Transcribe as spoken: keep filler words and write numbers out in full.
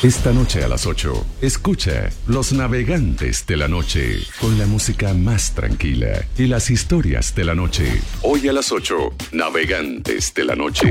Esta noche a las ocho, escucha Los Navegantes de la Noche, con la música más tranquila y las historias de la noche. Hoy a las ocho, Navegantes de la Noche.